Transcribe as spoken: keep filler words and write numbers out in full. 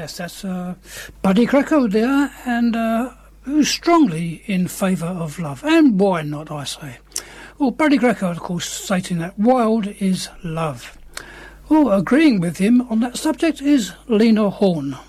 Yes, that's uh, Buddy Greco there, and uh, who's strongly in favour of love. And why not, I say? Well, Buddy Greco, of course, stating that wild is love. Well, agreeing with him on that subject is Lena Horne.